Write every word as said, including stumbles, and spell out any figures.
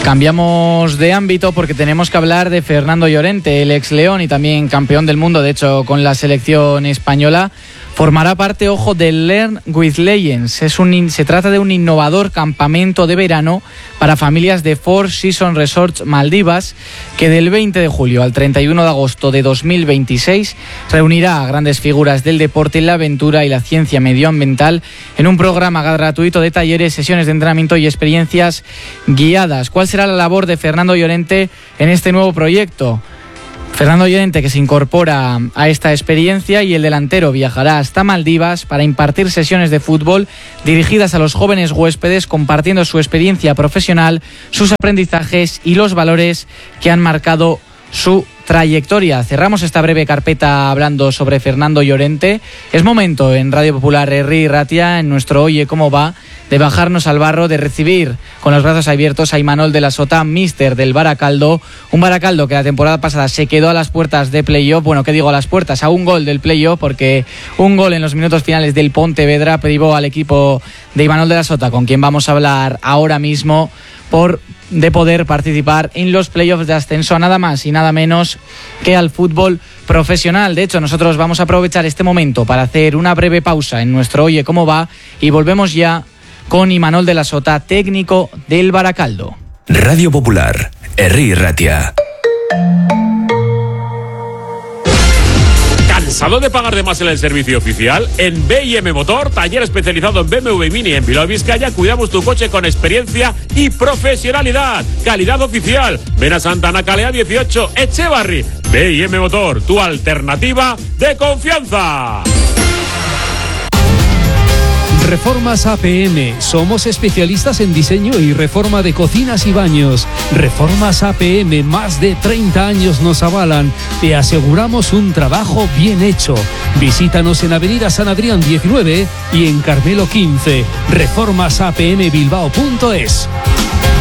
Cambiamos de ámbito porque tenemos que hablar de Fernando Llorente, el ex León y también campeón del mundo, de hecho, con la selección española. Formará parte, ojo, del Learn with Legends. Es un, se trata de un innovador campamento de verano para familias de Four Seasons Resorts Maldivas, que del veinte de julio al treinta y uno de agosto de dos mil veintiséis reunirá a grandes figuras del deporte, la aventura y la ciencia medioambiental en un programa gratuito de talleres, sesiones de entrenamiento y experiencias guiadas. ¿Cuál será la labor de Fernando Llorente en este nuevo proyecto? Fernando Llorente, que se incorpora a esta experiencia, y el delantero viajará hasta Maldivas para impartir sesiones de fútbol dirigidas a los jóvenes huéspedes, compartiendo su experiencia profesional, sus aprendizajes y los valores que han marcado su trayectoria. Cerramos esta breve carpeta hablando sobre Fernando Llorente. Es momento en Radio Popular Herri Ratia, en nuestro Oye Cómo Va, de bajarnos al barro, de recibir con los brazos abiertos a Imanol de la Sota, míster del Baracaldo. Un Baracaldo que la temporada pasada se quedó a las puertas de playoff. Bueno, ¿qué digo a las puertas? A un gol del playoff, porque un gol en los minutos finales del Pontevedra privó al equipo de Imanol de la Sota, con quien vamos a hablar ahora mismo, por de poder participar en los playoffs de ascenso, a nada más y nada menos que al fútbol profesional. De hecho, nosotros vamos a aprovechar este momento para hacer una breve pausa en nuestro Oye Cómo Va y volvemos ya con Imanol de la Sota, técnico del Baracaldo. Radio Popular, Herri Ratia. ¿Cansado de pagar de más en el servicio oficial? En B I M Motor, taller especializado en B M W Mini en Bilbao, Vizcaya, cuidamos tu coche con experiencia y profesionalidad. Calidad oficial. Ven a Santana Calea dieciocho, Echevarri. B I M Motor, tu alternativa de confianza. Reformas A P M. Somos especialistas en diseño y reforma de cocinas y baños. Reformas A P M, más de treinta años nos avalan. Te aseguramos un trabajo bien hecho. Visítanos en Avenida San Adrián diecinueve y en Carmelo quince. reformas a p m bilbao punto es.